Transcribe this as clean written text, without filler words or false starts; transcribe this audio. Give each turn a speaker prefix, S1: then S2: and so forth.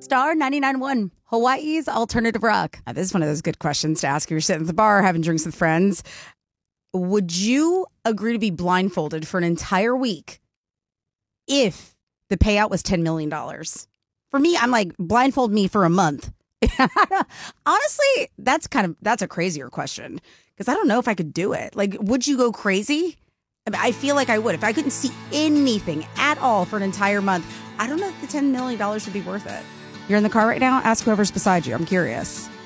S1: Star 99.1, Hawaii's alternative rock. This is one of those good questions to ask if you're sitting at the bar having drinks with friends. Would you agree to be blindfolded for an entire week if the payout was $10 million? For me, I'm like, blindfold me for a month. Honestly, that's a crazier question because I don't know if I could do it. Like, would you go crazy? I feel like I would. If I couldn't see anything at all for an entire month, I don't know if the $10 million would be worth it. You're in the car right now? Ask whoever's beside you. I'm curious.